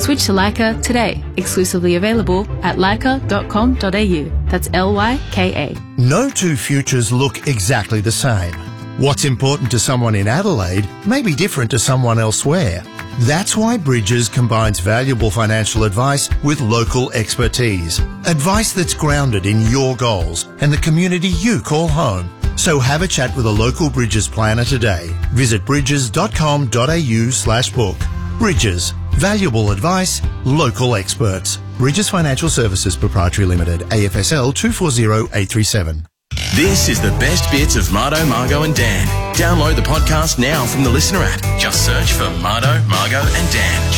Switch to Leica today. Exclusively available at leica.com.au. That's Lyka. No two futures look exactly the same. What's important to someone in Adelaide may be different to someone elsewhere. That's why Bridges combines valuable financial advice with local expertise. Advice that's grounded in your goals and the community you call home. So have a chat with a local Bridges planner today. Visit bridges.com.au/book. Bridges. Valuable advice, local experts. Bridges Financial Services Proprietary Limited, AFSL 240837. This is the best bits of Mardo, Margo and Dan. Download the podcast now from the Listener app. Just search for Mardo, Margo and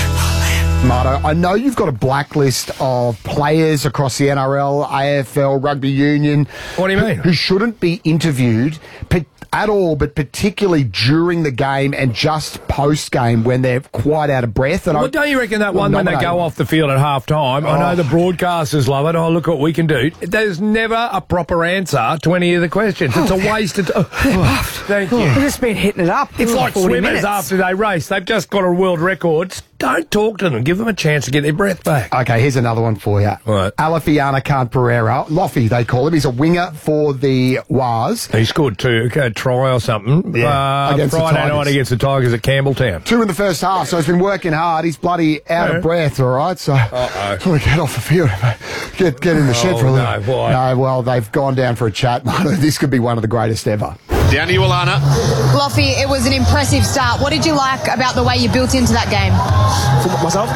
Dan. Mardo, I know you've got a blacklist of players across the NRL, AFL, rugby union. What do you mean? Who shouldn't be interviewed at all, but particularly during the game and just post-game when they're quite out of breath. And don't you reckon that one when they go off the field at half-time? I know the broadcasters love it. Oh, look what we can do. There's never a proper answer to any of the questions. It's a waste of time. Thank you. They've just been hitting it up. It's like swimmers minutes. after they race. They've just got a world record. Don't talk to them. Give them a chance to get their breath back. Okay, here's another one for you. Right. Alafiana Khan Pereira, Loffy they call him. He's a winger for the Wars. He scored a try or something. Against the Friday Tigers. night against the Tigers at Campbelltown. 2 in the first half, so he's been working hard. He's bloody out of breath, all right? So, get off the field. Get in the shed for a little. No, why? No, well, they've gone down for a chat. This could be one of the greatest ever. Down to you, Alana. Loffy, it was an impressive start. What did you like about the way you built into that game? For myself?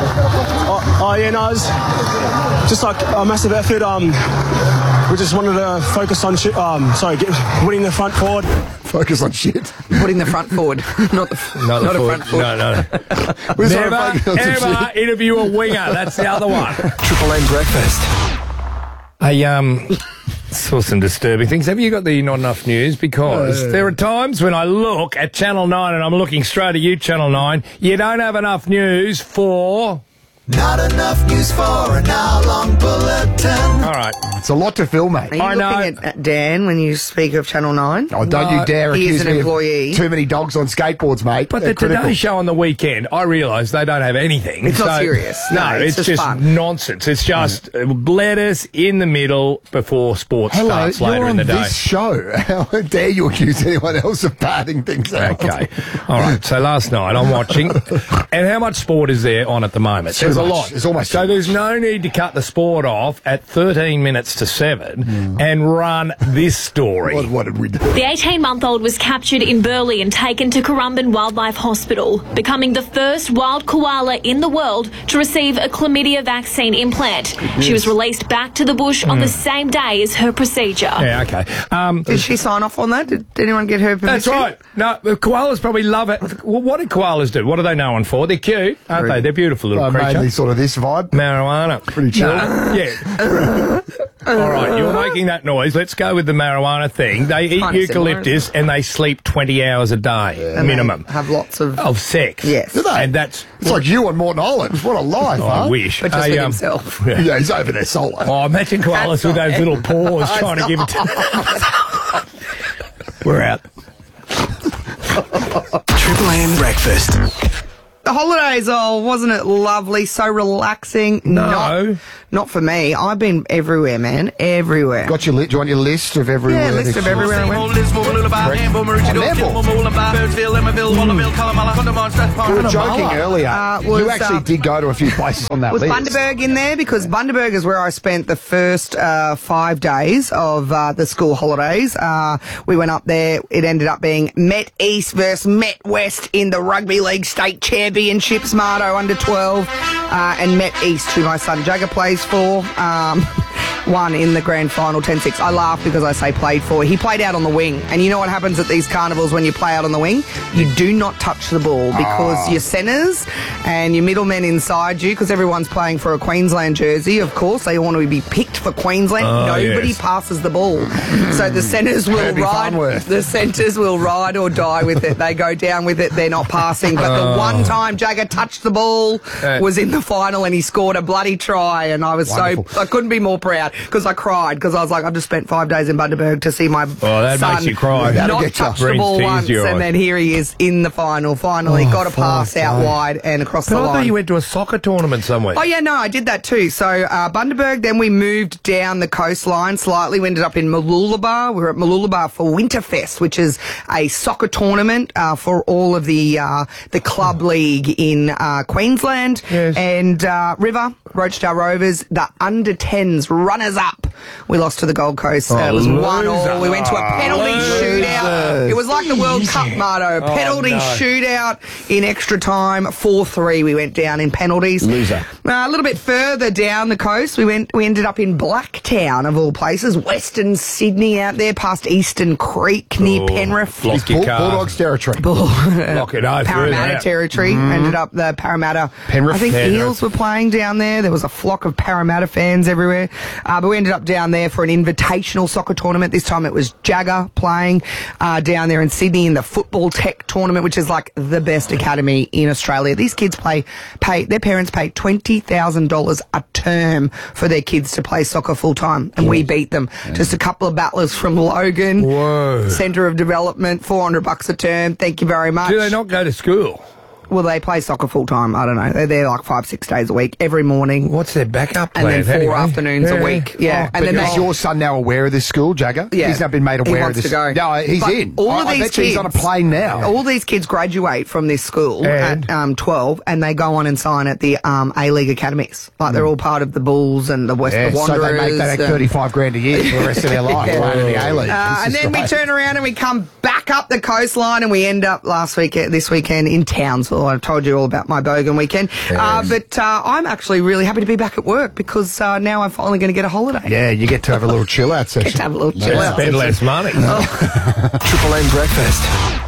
It was just like a massive effort. We just wanted to focus on winning the front forward. Focus on shit. Putting the front forward, not a front forward. No. Never, ever interview a winger. That's the other one. Triple M breakfast. I saw some disturbing things. Have you got the Not Enough News? Because there are times when I look at Channel 9 and I'm looking straight at you, Channel 9, you don't have enough news for... Not enough news for an hour-long bulletin. All right. It's a lot to film, mate. Are you looking at Dan when you speak of Channel 9? Oh, don't you dare He is accuse an me employee. of too many dogs on skateboards, mate. But They're the Today critical. Show on the weekend, I realise they don't have anything. It's not serious. No, it's just fun. nonsense. It's just lettuce in the middle before sports starts you're later on in the day. this show. How dare you accuse anyone else of padding things out? Okay. All right. So last night I'm watching. And how much sport is there on at the moment? There's a lot. There's almost So there's no need to cut the sport off at 13 minutes to 7 and run this story. What did we do? The 18-month-old was captured in Burleigh and taken to Currumbin Wildlife Hospital, becoming the first wild koala in the world to receive a chlamydia vaccine implant. She was released back to the bush on the same day as her procedure. Yeah, okay. Did she sign off on that? Did anyone get her permission? That's right. No, the koalas probably love it. Well, what do koalas do? What are they known for? They're cute, aren't they? They're beautiful little creatures. Mainly sort of this vibe. Marijuana. Pretty chill. Yeah. All right, you're making that noise. Let's go with the marijuana thing. They eat Kind of eucalyptus and they sleep 20 hours a day, And minimum. they have lots of... Sex. Yes. Do they? And that's... It's like you on Morton Island. What a life, I huh? wish. But just with himself. Yeah, he's over there solo. Oh, imagine koalas with those little paws trying to give it to... We're out. Triple M breakfast. The holidays, wasn't it lovely? So relaxing. No. Not for me. I've been everywhere, man. Everywhere. Got your do you want your list of everywhere? Yeah, list of everywhere I went. We were joking earlier. Was, you actually did go to a few places on that Was list. Bundaberg in there? Because Bundaberg is where I spent the first 5 days of the school holidays. We went up there. It ended up being Met East versus Met West in the Rugby League State Championships, Mardo under 12, and Met East, who my son Jagger plays for, won in the grand final 10-6. I laugh because I say played for. He played out on the wing. And you know what happens at these carnivals when you play out on the wing? You do not touch the ball because your centres and your middlemen inside you, because everyone's playing for a Queensland jersey, of course. They want to be picked for Queensland. Nobody passes the ball. So the centres will ride. The centres will ride or die with it. They go down with it. They're not passing. But the one time Jagger touched the ball was in the final and he scored a bloody try. And I was I couldn't be more proud because I cried because I was like, I've just spent 5 days in Bundaberg to see my that son makes you cry. not touch the ball once. And then here he is in the final. Finally got a pass out wide. And of across But the I line. thought you went to a soccer tournament somewhere. Oh, yeah, no, I did that too. So, Bundaberg, then we moved down the coastline slightly. We ended up in Mooloolaba. We were at Mooloolaba for Winterfest, which is a soccer tournament for all of the club league in Queensland. Yes. And River, Rochedale Rovers, the under-10s runners-up. We lost to the Gold Coast. It was 1-1. We went to a penalty shootout. It was like the World Cup, Marto. Penalty shootout in extra time. 4-3 we went down in penalties. Loser. A little bit further down the coast, we ended up in Blacktown, of all places. Western Sydney out there, past Eastern Creek near Penrith. Lock your car. Bulldogs territory. Lock it over. Parramatta territory. Ended up the Parramatta. Penrith. I think Penrith. Eels were playing down there. There was a flock of Parramatta fans everywhere. But we ended up down there for an invitational soccer tournament. This time it was Jagger playing down there in Sydney in the Football Tech tournament, which is like the best academy in Australia. These kids their parents pay $20,000 a term for their kids to play soccer full time, and we beat them. Just a couple of battlers from Logan. Whoa. Centre of Development, $400 a term. Thank you very much. Do they not go to school? Well, they play soccer full time. I don't know. They're there like 5-6 days a week, every morning. What's their backup And plan? then 4 afternoons a week. Yeah. But and then is your son now aware of this school, Jagger? Yeah. He's not been made aware He of wants this. to go. No, he's But in. all of I these bet you he's on a kids- plane now. all these kids graduate from this school And? at 12, and they go on and sign at the A-League academies. Like they're all part of the Bulls and the West Yeah, so Wanderers. they make 35 grand a year for the rest of their life playing in the A-League. And This is then we great. turn around and we come back up the coastline, and we end up this weekend in Townsville. I've told you all about my Bogan weekend. But I'm actually really happy to be back at work because now I'm finally going to get a holiday. Yeah, you get to have a little chill out session. Get to have a little chill out. Spend less money. Triple M breakfast.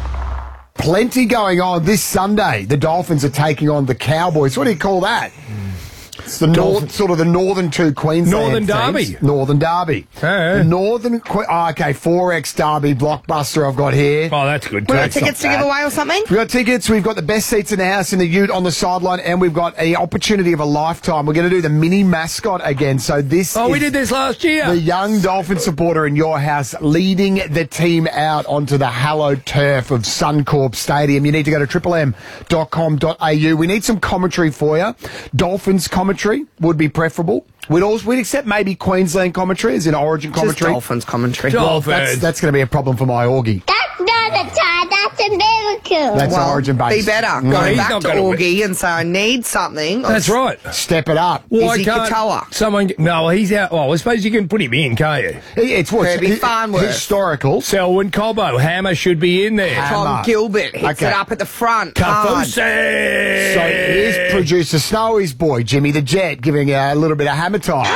Plenty going on this Sunday. The Dolphins are taking on the Cowboys. What do you call that? It's the sort of the northern two Queensland Northern teams. Derby. Northern Derby. Yeah. The Northern... okay, 4X Derby blockbuster I've got here. Oh, that's good. We got That's tickets to not give bad. away or something? We've got tickets. We've got the best seats in the house in the Ute on the sideline, and we've got an opportunity of a lifetime. We're going to do the mini mascot again. So this Oh, is we did this last year. the young Dolphin supporter in your house leading the team out onto the hallowed turf of Suncorp Stadium. You need to go to triplem.com.au. We need some commentary for you. Dolphins commentary would be preferable. We'd accept maybe Queensland commentary as in Origin commentary. Just Dolphins commentary. Dolphins. That's going to be a problem for my Augie. That's not a tie, that's a miracle. That's Origin based. Be better. No, Go he's back not to gonna Augie and say, I need something. That's right. Step it up. Why Izzy can't Katoa. someone... No, he's out. Well, I suppose you can put him in, can't you? It's what Herbie Farnworth. historical. Selwyn Cobbo. Hammer should be in there. Tom Hammer. Gilbert hits Okay. it up at the front. hard. Kafusi. So here's producer Snowy's boy, Jimmy the Jet, giving a little bit of hammer time.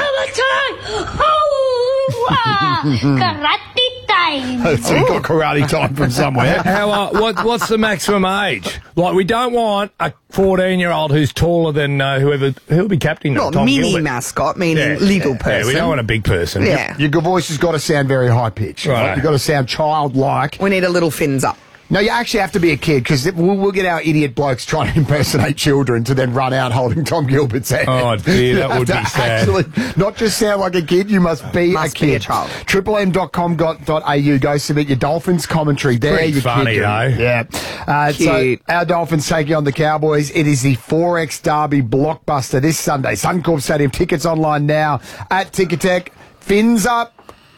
Karate time. So he got karate time from somewhere. How, what's the maximum age? Like, we don't want a 14-year-old who's taller than who'll be captain. Not Tom mini Gilbert. mascot, meaning Yeah, little yeah, person. Yeah, we don't want a big person. Yeah. Your good voice has got to sound very high pitched. Right. You've got to sound childlike. We need a little fins up. No, you actually have to be a kid because we'll get our idiot blokes trying to impersonate children to then run out holding Tom Gilbert's hand. Oh, dear, that You would have be to sad. Actually, not just sound like a kid, you must be Must a kid. be a child. triplem.com.au. Go submit your Dolphins commentary there. Pretty you funny, kid. though. Yeah. So Cute. our Dolphins taking on the Cowboys. It is the 4X Derby blockbuster this Sunday. Suncorp Stadium. Tickets online now at Ticketek. Fins up.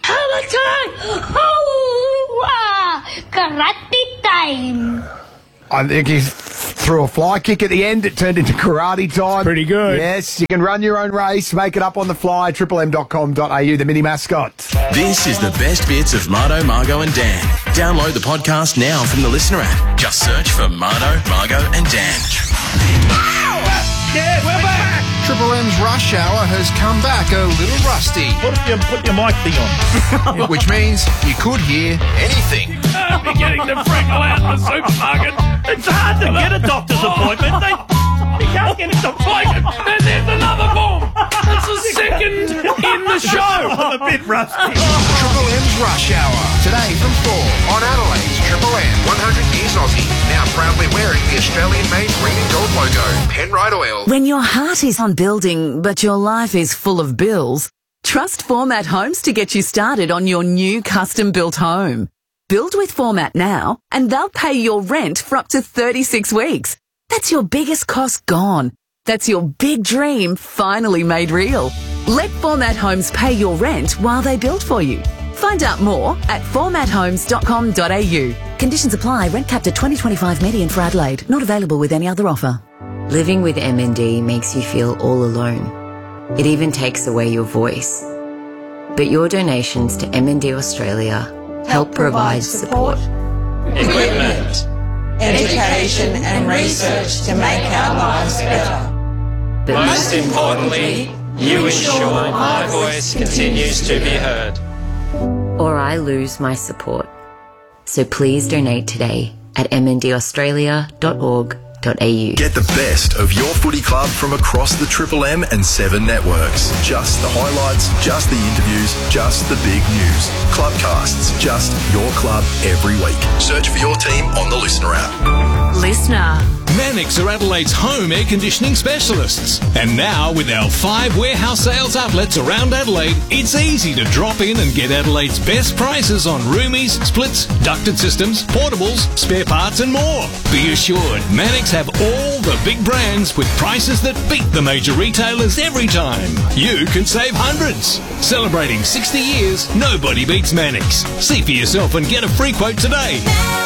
Karate time. I think he threw a fly kick at the end. It turned into karate time. Pretty good. Yes, you can run your own race, make it up on the fly. triplem.com.au, the mini mascot. This is the best bits of Marto, Margo and Dan. Download the podcast now from the Listener app. Just search for Marto, Margo and Dan. Yeah, we're back. Triple M's rush hour has come back a little rusty. Put your mic thing on. Which means you could hear anything. Be getting the freckle out in the supermarket. It's hard to get a doctor's appointment. You can't get a doctor's appointment. And there's another bomb. It's the second in the show. I'm a bit rusty. Triple M's rush hour. Today from 4 on Adelaide's Triple M. 100 years Aussie. Now proudly wearing the Australian-made green and gold logo. Penrite Oil. When your heart is on building, but your life is full of bills, trust Format Homes to get you started on your new custom-built home. Build with Format now, and they'll pay your rent for up to 36 weeks. That's your biggest cost gone. That's your big dream finally made real. Let Format Homes pay your rent while they build for you. Find out more at formathomes.com.au. Conditions apply. Rent capped at 2025 median for Adelaide. Not available with any other offer. Living with MND makes you feel all alone. It even takes away your voice. But your donations to MND Australia help provide support, equipment, education and research to make our lives better. But most importantly, you ensure my voice continues to be heard. Or I lose my support. So please donate today at mndaustralia.org.au. Get the best of your footy club from across the Triple M and 7 networks. Just the highlights, just the interviews, just the big news. Clubcasts, just your club every week. Search for your team on the Listener app. Listener. Mannix are Adelaide's home air conditioning specialists. And now, with our 5 warehouse sales outlets around Adelaide, it's easy to drop in and get Adelaide's best prices on roomies, splits, ducted systems, portables, spare parts and more. Be assured, Mannix have all the big brands with prices that beat the major retailers every time. You can save hundreds. Celebrating 60 years, nobody beats Mannix. See for yourself and get a free quote today.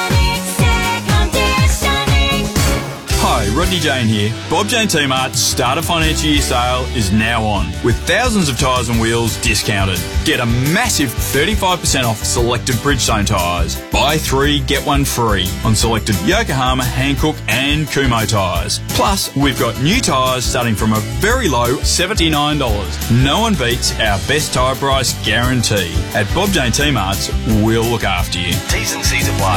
Hi, Rodney Jane here. Bob Jane T-Mart's start of financial year sale is now on, with thousands of tyres and wheels discounted. Get a massive 35% off selected Bridgestone tyres. Buy 3, get 1 free on selected Yokohama, Hankook and Kumho tyres. Plus, we've got new tyres starting from a very low $79. No one beats our best tyre price guarantee. At Bob Jane T-Mart's, we'll look after you. T's and C's apply.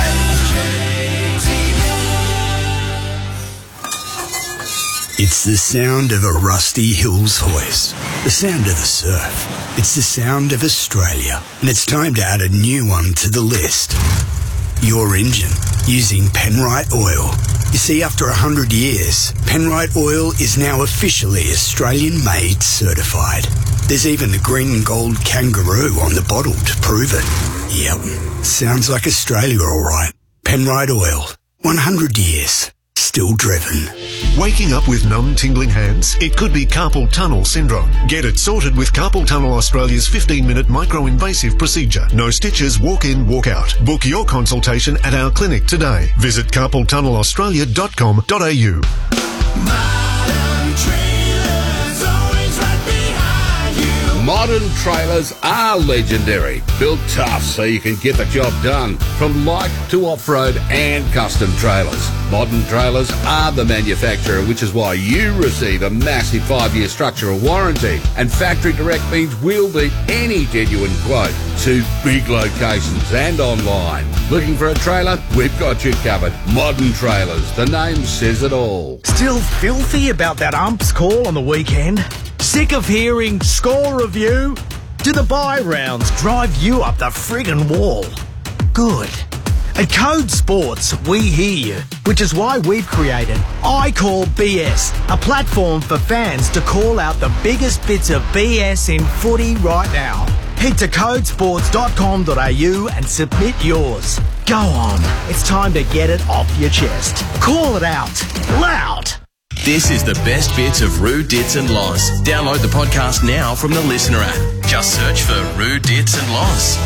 It's the sound of a Rusty Hills hoist, the sound of the surf. It's the sound of Australia, and it's time to add a new one to the list. Your engine, using Penrite Oil. You see, after 100 years, Penrite Oil is now officially Australian-made certified. There's even the green and gold kangaroo on the bottle to prove it. Yep, sounds like Australia all right. Penrite Oil, 100 years. Still driven. Waking up with numb, tingling hands? It could be carpal tunnel syndrome. Get it sorted with Carpal Tunnel Australia's 15-minute micro-invasive procedure. No stitches, walk in, walk out. Book your consultation at our clinic today. Visit carpaltunnelaustralia.com.au. Modern trailers are legendary. Built tough so you can get the job done. From light to off-road and custom trailers. Modern trailers are the manufacturer, which is why you receive a massive 5-year structural warranty. And factory direct means we'll beat any genuine quote to big locations and online. Looking for a trailer? We've got you covered. Modern Trailers. The name says it all. Still filthy about that ump's call on the weekend? Sick of hearing score review? Do the buy rounds drive you up the friggin' wall? Good. At Code Sports, we hear you, which is why we've created I Call BS, a platform for fans to call out the biggest bits of BS in footy right now. Head to codesports.com.au and submit yours. Go on, it's time to get it off your chest. Call it out, loud. This is the best bits of Roo, Dits and Loz. Download the podcast now from the Listener app. Just search for Roo, Dits and Loz.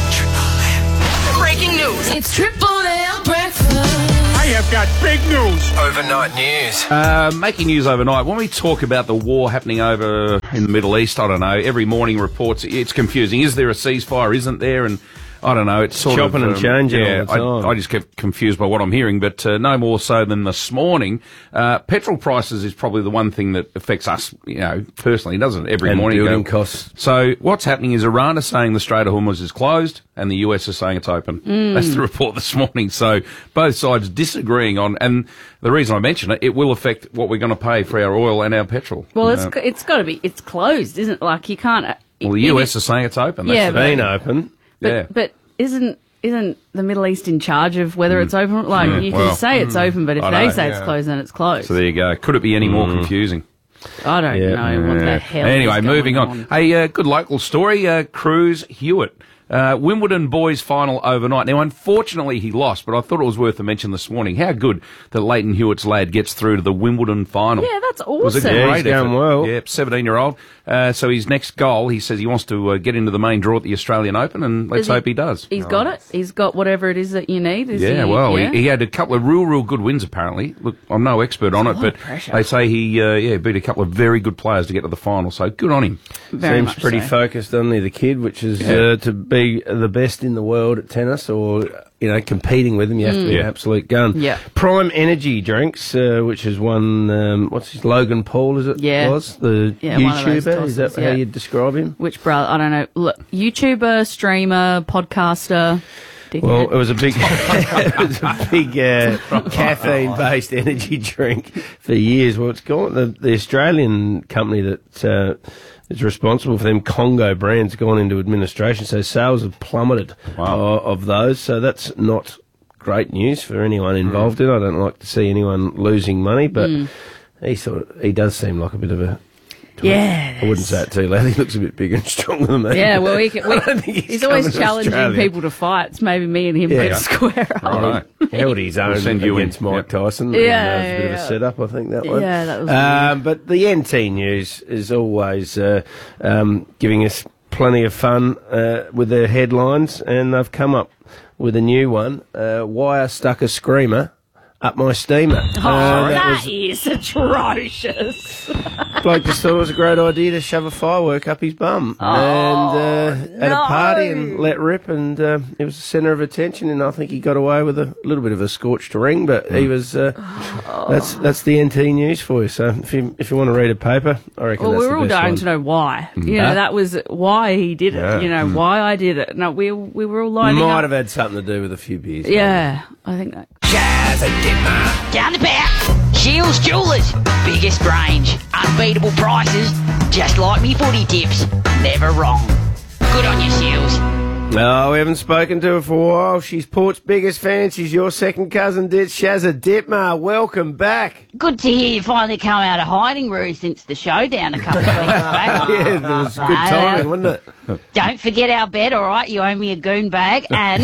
Breaking news. It's Triple M breakfast. I have got big news. Overnight news. Making news overnight. When we talk about the war happening over in the Middle East, I don't know, every morning reports, it's confusing. Is there a ceasefire? Isn't there? And I don't know, it's sort chopping of... and changing yeah, all the time. I just get confused by what I'm hearing, but no more so than this morning. Petrol prices is probably the one thing that affects us, personally, doesn't it? Every morning. Building costs. So what's happening is Iran is saying the Strait of Hormuz is closed and the US is saying it's open. That's the report this morning. So both sides disagreeing on, and the reason I mention it, it will affect what we're going to pay for our oil and our petrol. Well, it's got to be, it's closed, isn't it? Like, you can't... Well, the US is saying it's open. Yeah, That's been open. But isn't the Middle East in charge of whether it's open? Like, you can say it's open, but if they say it's closed, then it's closed. So there you go. Could it be any more confusing? I don't know what the hell. Anyway, is moving going on. Hey, good local story. Cruz Hewitt Wimbledon boys final overnight. Now, unfortunately, he lost, but I thought it was worth a mention this morning. How good that Leighton Hewitt's lad gets through to the Wimbledon final. Yeah, that's awesome. It was a great he's going effort. well. Yeah, 17-year-old. So his next goal, he says he wants to get into the main draw at the Australian Open, and let's hope he does. He's got it. He's got whatever it is that you need. He had a couple of real good wins, apparently. Look, I'm no expert on it, but they say he beat a couple of very good players to get to the final, so good on him. Seems pretty focused, doesn't he, the kid, which is to be the best in the world at tennis, or competing with him, you have to be an absolute gun. Yeah. Prime Energy drinks, which is one, what's his, Logan Paul, is it? Yeah. Was the YouTuber? Is that how you describe him? Which brother? I don't know. Look, YouTuber, streamer, podcaster. Dickhead. Well, it was a big, caffeine-based energy drink for years. Well, it's gone. The Australian company that is responsible for them, Congo Brands, gone into administration, so sales have plummeted of those. So that's not great news for anyone involved in. I don't like to see anyone losing money, but he does seem like a bit of a. Yeah, I wouldn't say it too loud. He looks a bit bigger and stronger than me. Yeah, well, he's always challenging people to fight. It's maybe me and him get square up. All right. Held his own against Mike Tyson. Yeah, it was a bit of a setup, I think, that one. Yeah, that was but the NT News is always giving us plenty of fun with their headlines, and they've come up with a new one. Wire stuck a screamer up my steamer. That is atrocious. Bloke just thought it was a great idea to shove a firework up his bum at a party and let rip, and it was the centre of attention, and I think he got away with a little bit of a scorched ring, but he was that's the NT News for you. So if you want to read a paper, I reckon that's the best one. Well, we're all dying to know why. That was why he did it. Why I did it. No, we were all lining up. Might have had something to do with a few beers. Yeah, I think that. Down the back, Shields Jewelers. Biggest range, unbeatable prices, just like me footy tips. Never wrong. Good on you, Shields. No, we haven't spoken to her for a while. She's Port's biggest fan. She's your second cousin, Shazza Ditmar. Welcome back. Good to hear you finally come out of hiding, Roo, since the showdown a couple of weeks back. Yeah, it was good timing, wasn't it? Don't forget our bet, all right? You owe me a goon bag and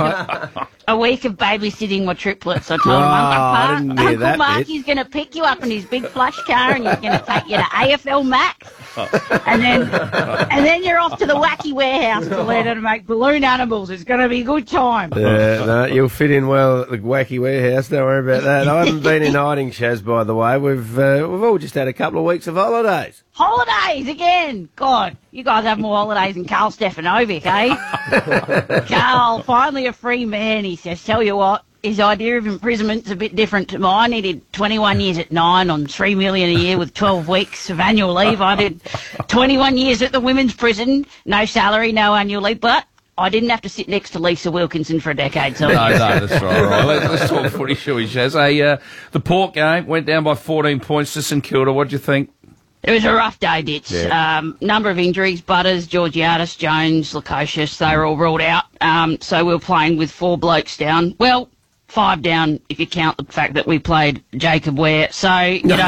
a week of babysitting my triplets. I told him Uncle Marky's going to pick you up in his big plush car and he's going to take you to AFL Max. and then you're off to the wacky warehouse to learn how to make balloon animals. It's going to be a good time. No, you'll fit in well at the wacky warehouse. Don't worry about that. I haven't been in hiding, Shaz, by the way. We've all just had a couple of weeks of holidays. Holidays again. God, you guys have more holidays than Carl Stefanovic, eh? Carl, finally a free man, he says. Tell you what, his idea of imprisonment's a bit different to mine. He did 21 years at 9 on $3 million a year with 12 weeks of annual leave. I did 21 years at the women's prison, no salary, no annual leave, but I didn't have to sit next to Lisa Wilkinson for a decade. So no, that's right. All right. Let's talk footy, shall we, Shaz? The Port game went down by 14 points to St Kilda. What do you think? It was a rough day, Ditch. Yeah. Number of injuries, Butters, Georgiadis, Jones, Lukosius, they were all ruled out. So we were playing with 4 blokes down. Well, 5 down if you count the fact that we played Jacob Ware. So, you know...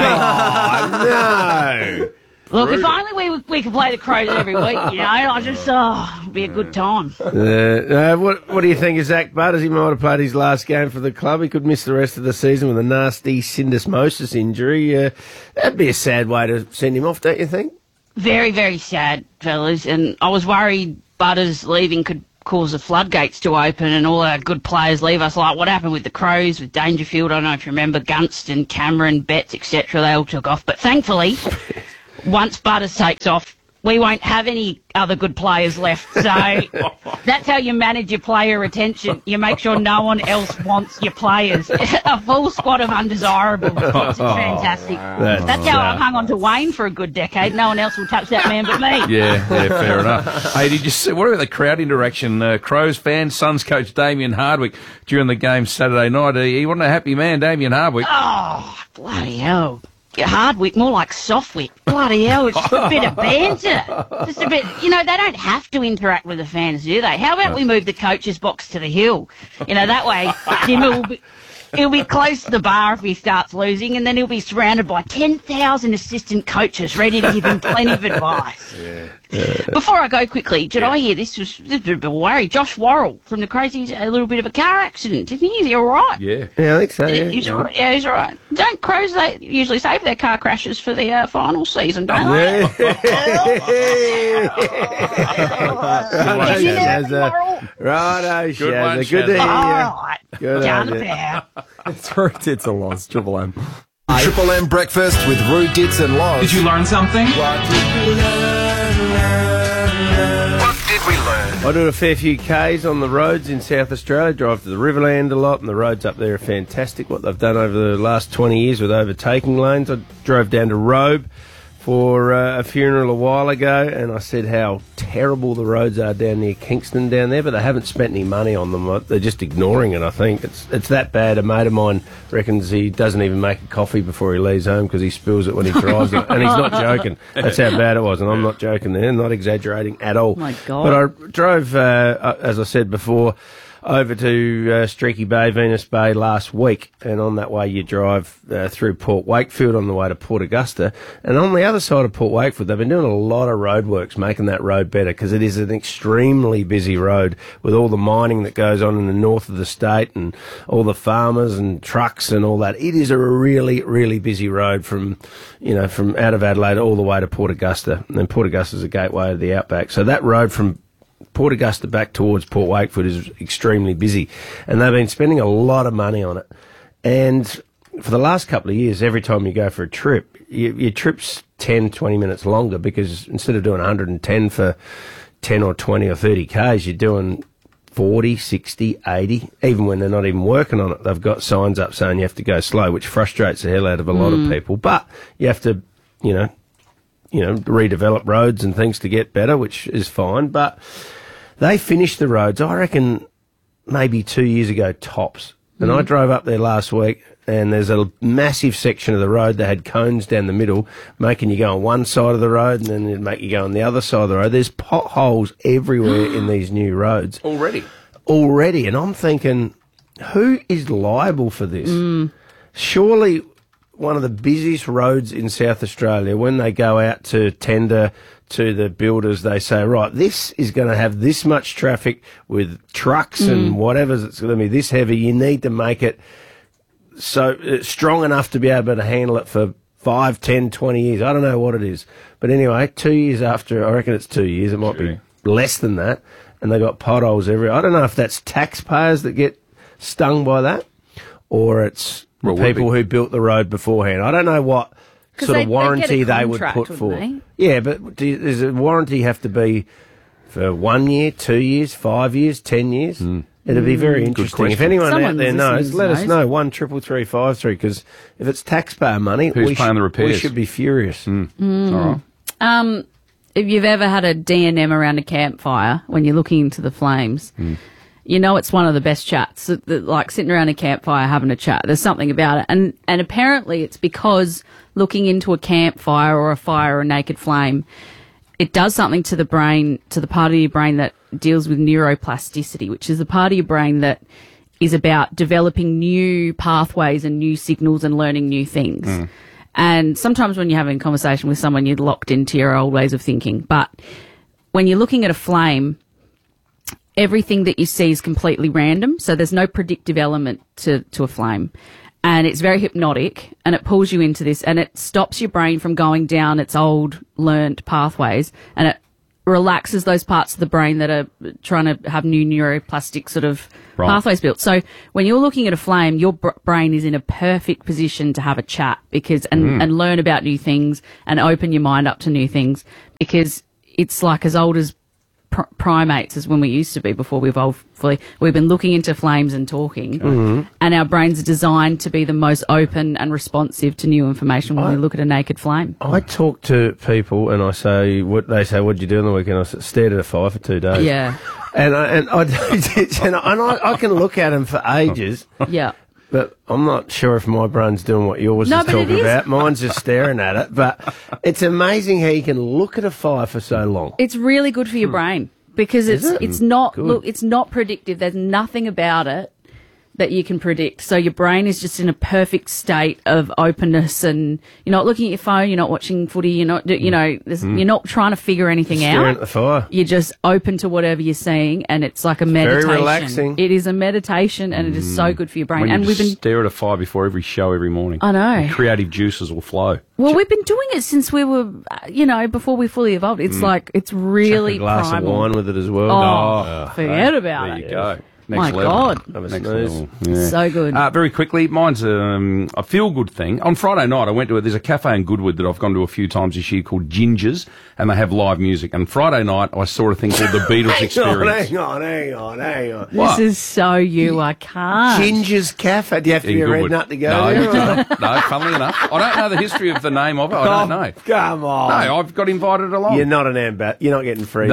no! Look, if only we could play the Crows every week, you know, I just, it'd be a good time. What do you think of Zach Butters? He might have played his last game for the club. He could miss the rest of the season with a nasty syndesmosis injury. That'd be a sad way to send him off, don't you think? Very, very sad, fellas. And I was worried Butters leaving could cause the floodgates to open and all our good players leave us. Like what happened with the Crows, with Dangerfield, I don't know if you remember, Gunston, Cameron, Betts, etc. They all took off. But thankfully... once Butters takes off, we won't have any other good players left. So that's how you manage your player retention. You make sure no one else wants your players. A full squad of undesirables. It's fantastic. That's how I've hung on to Wayne for a good decade. No one else will touch that man but me. Yeah, fair enough. Hey, did you see, what about the crowd interaction? Crows fan, Suns coach Damien Hardwick during the game Saturday night. He wasn't a happy man, Damien Hardwick. Oh, bloody hell. Hardwick, more like Softwick. Bloody hell, it's just a bit of banter. Just a bit, you know, they don't have to interact with the fans, do they? How about we move the coach's box to the hill? You know, that way Dimmer he'll be close to the bar if he starts losing, and then he'll be surrounded by 10,000 assistant coaches ready to give him plenty of advice. Before I go quickly, did I hear this was a bit of a worry? Josh Worrell from the Crazies, a little bit of a car accident. Didn't he? Is he all right? Yeah. Yeah, I think so. Yeah. He's all right. Yeah, he's all right. Don't crows, they usually save their car crashes for the final season, don't they? Righto, Good one, Shazza. Good to hear you. All right. Good Down on the you. power. Three tits and loz, Triple M. Triple M breakfast with Roo, Dits and Loz. Did you learn something? What did we learn? I do a fair few Ks on the roads in South Australia, drive to the Riverland a lot, and the roads up there are fantastic. What they've done over the last 20 years with overtaking lanes. I drove down to Robe for a funeral a while ago, and I said how terrible the roads are down near Kingston down there, but they haven't spent any money on them. They're just ignoring it, I think. It's that bad. A mate of mine reckons he doesn't even make a coffee before he leaves home because he spills it when he drives it. And he's not joking. That's how bad it was, and I'm not joking there, not exaggerating at all. My God. But I drove, as I said before, over to Streaky Bay, Venus Bay last week, and on that way you drive through Port Wakefield on the way to Port Augusta, and on the other side of Port Wakefield they've been doing a lot of roadworks making that road better because it is an extremely busy road with all the mining that goes on in the north of the state and all the farmers and trucks and all that. It is a really, really busy road from out of Adelaide all the way to Port Augusta, and Port Augusta is a gateway to the outback. So that road from Port Augusta back towards Port Wakefield is extremely busy, and they've been spending a lot of money on it. And for the last couple of years, every time you go for a trip, your trip's 10, 20 minutes longer because instead of doing 110 for 10 or 20 or 30 Ks, you're doing 40, 60, 80, even when they're not even working on it. They've got signs up saying you have to go slow, which frustrates the hell out of a lot of people. But you have to, redevelop roads and things to get better, which is fine. But they finished the roads, I reckon, maybe 2 years ago, tops. And I drove up there last week, and there's a massive section of the road that had cones down the middle, making you go on one side of the road, and then it'd make you go on the other side of the road. There's potholes everywhere in these new roads. Already, and I'm thinking, who is liable for this? Surely one of the busiest roads in South Australia, when they go out to tender to the builders, they say, right, this is going to have this much traffic with trucks and whatever, it's going to be this heavy. You need to make it so strong enough to be able to handle it for 5, 10, 20 years. I don't know what it is. But anyway, 2 years after, I reckon it's 2 years, it might be less than that, and they got potholes everywhere. I don't know if that's taxpayers that get stung by that, or it's people who built the road beforehand. I don't know what sort of warranty they would put for. Yeah, but does a warranty have to be for 1 year, 2 years, 5 years, 10 years? It'd be very interesting. If anyone out there knows, let us know. 1-333-533, because if it's taxpayer money, who's paying the repairs? We should be furious. All right. If you've ever had a D&M around a campfire when you're looking into the flames, you know it's one of the best chats. Like sitting around a campfire having a chat. There's something about it. And apparently it's because looking into a campfire or a fire or a naked flame, it does something to the brain, to the part of your brain that deals with neuroplasticity, which is the part of your brain that is about developing new pathways and new signals and learning new things. And sometimes when you're having a conversation with someone, you're locked into your old ways of thinking. But when you're looking at a flame, everything that you see is completely random. So there's no predictive element to a flame. And it's very hypnotic, and it pulls you into this, and it stops your brain from going down its old learnt pathways, and it relaxes those parts of the brain that are trying to have new neuroplastic sort of pathways built. So when you're looking at a flame, your brain is in a perfect position to have a chat and learn about new things and open your mind up to new things, because it's like as old as primates as when we used to be before we evolved fully. We've been looking into flames and talking, and our brains are designed to be the most open and responsive to new information when we look at a naked flame. I talk to people and I say, they say, what did you do on the weekend? I stared at a fire for 2 days. Yeah. And I can look at them for ages. Yeah. But I'm not sure if my brain's doing what yours is talking about. Mine's just staring at it. But it's amazing how you can look at a fire for so long. It's really good for your brain because it's not predictive. There's nothing about it that you can predict. So your brain is just in a perfect state of openness, and you're not looking at your phone, you're not watching footy, you're not, you're not trying to figure anything Staring out. at the fire. You're just open to whatever you're seeing, and it's like a meditation. Very relaxing. It is a meditation, and it is so good for your brain. When And you we've just been, stare at a fire before every show every morning. I know. The creative juices will flow. well, we've been doing it since we were, before we fully evolved. It's like, it's really Chuck a glass primal. of wine with it as well. Oh, forget about there it. you go. My level. God. Have a Next snooze. level. Yeah. So good. Very quickly, mine's a feel-good thing. On Friday night, I went to there's a cafe in Goodwood that I've gone to a few times this year called Ginger's, and they have live music. And Friday night, I saw a thing called the Beatles Experience. Hang on. This is so you, I can't. Ginger's Cafe. Do you have to In be a red Goodwood. nut to go No, there? no, funnily enough. I don't know the history of the name of it. I don't know. Come on. No, I've got invited along. You're not an ambassador. You're not getting free. No.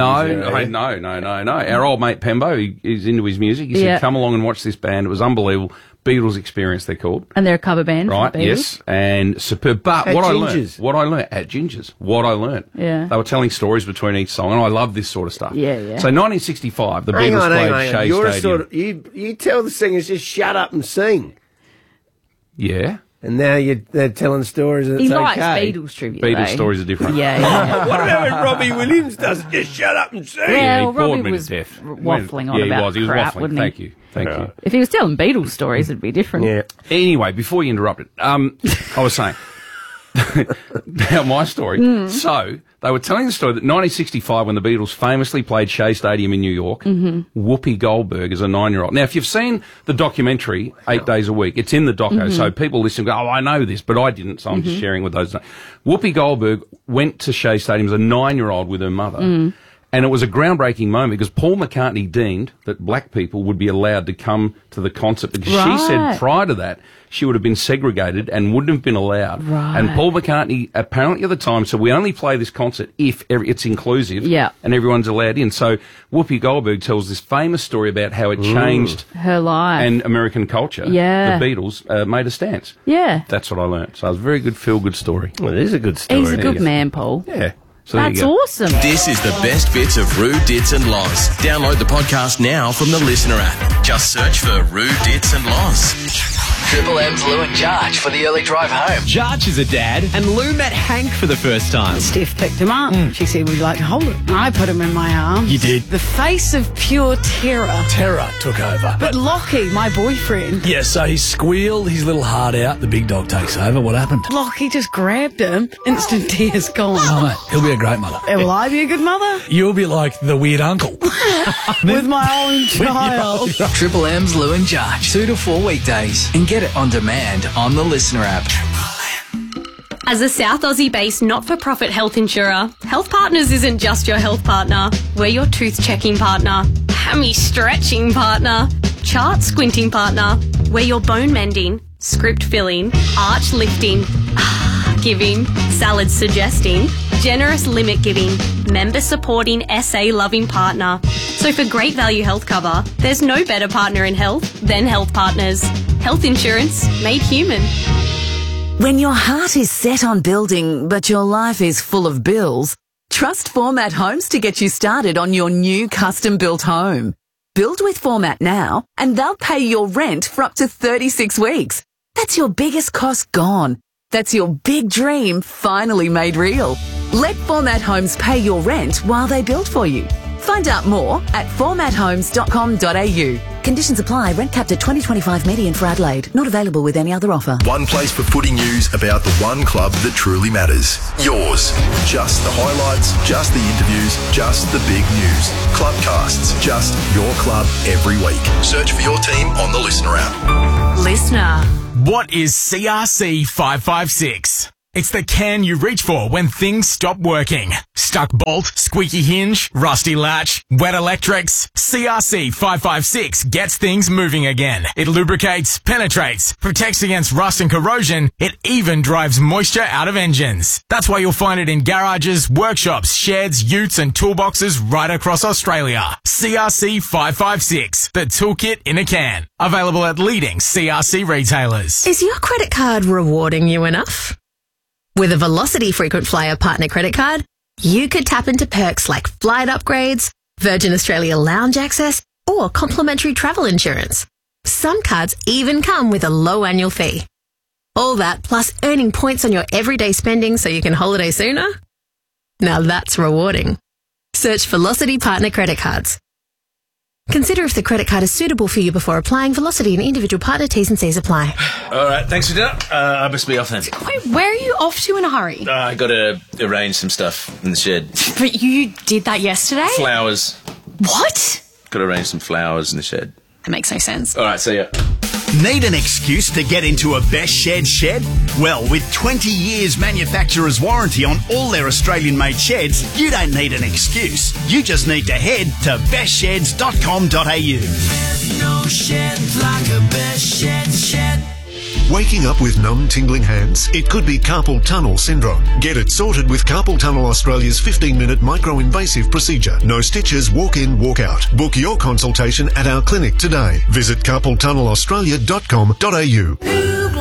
Our old mate Pembo, he's into his music. He said, come along and watch this band. It was unbelievable. Beatles Experience, they're called. And they're a cover band. Right, for Beatles. yes, and superb. But At what Ginger's. I learned at Ginger's, Yeah. they were telling stories between each song, and I love this sort of stuff. Yeah. So 1965, the Hang Beatles on. played Shea You're Stadium. a sort of, you tell the singers just shut up and sing. Yeah. And now they're telling stories and He it's likes okay. Beatles trivia. Beatles though. stories are different. Yeah. What about when Robbie Williams does it? Just shut up and sing. Yeah, he well, bored Robbie me to was death. waffling on Yeah, about he was crap, waffling. wouldn't he? Thank you. If he was telling Beatles stories, it'd be different. Yeah. Anyway, before you interrupted, I was saying about my story. So they were telling the story that 1965, when the Beatles famously played Shea Stadium in New York, Whoopi Goldberg is a 9-year-old. Now, if you've seen the documentary 8 Days a Week, it's in the doco, so people listen and go, "Oh, I know this," but I didn't, so I'm just sharing with those. Whoopi Goldberg went to Shea Stadium as a 9-year-old with her mother. And it was a groundbreaking moment because Paul McCartney deemed that black people would be allowed to come to the concert because she said prior to that she would have been segregated and wouldn't have been allowed. Right. And Paul McCartney apparently at the time said, we only play this concert if it's inclusive and everyone's allowed in. So Whoopi Goldberg tells this famous story about how it changed her life and American culture. Yeah. The Beatles made a stance. Yeah. That's what I learned. So it was a very good feel-good story. Well, it is a good story. He's a good man, Paul. Yeah. So there That's you go. awesome. This is the best bits of Roo, Dits and Loz. Download the podcast now from the Listener app. Just search for Roo, Dits and Loz. Triple M's Lou and Jarch for the early drive home. Jarch is a dad, and Lou met Hank for the first time. Steph picked him up. She said, would you like to hold it? I put him in my arms. You did? The face of pure terror. Terror took over. But Lockie, my boyfriend. Yeah, so he squealed his little heart out. The big dog takes over. What happened? Lockie just grabbed him. Instant tears gone. Oh, mate, he'll be a great mother. Will I be a good mother? You'll be like the weird uncle. With my own child. Triple M's Lou and Jarch. 2 to 4 weekdays. And get it on demand on the Listener app. As a South Aussie-based not-for-profit health insurer, Health Partners isn't just your health partner. We're your tooth-checking partner, hammy-stretching partner, chart-squinting partner. We're your bone-mending, script-filling, arch-lifting, giving, salad-suggesting, generous limit-giving, member-supporting, SA-loving partner. So for great value health cover, there's no better partner in health than Health Partners. Health insurance made human. When your heart is set on building, but your life is full of bills, trust Format Homes to get you started on your new custom-built home. Build with Format now, and they'll pay your rent for up to 36 weeks. That's your biggest cost gone. That's your big dream finally made real. Let Format Homes pay your rent while they build for you. Find out more at formathomes.com.au. Conditions apply. Rent capped at 2025 median for Adelaide. Not available with any other offer. One place for footy news about the one club that truly matters. Yours. Just the highlights, just the interviews, just the big news. Clubcasts. Just your club every week. Search for your team on the Listener app. Listener. What is CRC 556? It's the can you reach for when things stop working. Stuck bolt, squeaky hinge, rusty latch, wet electrics. CRC 556 gets things moving again. It lubricates, penetrates, protects against rust and corrosion. It even drives moisture out of engines. That's why you'll find it in garages, workshops, sheds, utes and toolboxes right across Australia. CRC 556, the toolkit in a can. Available at leading CRC retailers. Is your credit card rewarding you enough? With a Velocity Frequent Flyer Partner Credit Card, you could tap into perks like flight upgrades, Virgin Australia lounge access, or complimentary travel insurance. Some cards even come with a low annual fee. All that plus earning points on your everyday spending so you can holiday sooner? Now that's rewarding. Search Velocity Partner Credit Cards. Consider if the credit card is suitable for you before applying. Velocity and individual partner T's and C's apply. All right, thanks for dinner. I must be off then. Wait, where are you off to in a hurry? I got to arrange some stuff in the shed. But you did that yesterday? Flowers. What? Got to arrange some flowers in the shed. That makes no sense. All right, see ya. Need an excuse to get into a Best shed? Well, with 20 years manufacturer's warranty on all their Australian-made sheds, you don't need an excuse. You just need to head to bestsheds.com.au. There's no shed like a Best shed. Waking up with numb, tingling hands? It could be carpal tunnel syndrome. Get it sorted with Carpal Tunnel Australia's 15-minute micro-invasive procedure. No stitches, walk in, walk out. Book your consultation at our clinic today. Visit carpaltunnelaustralia.com.au.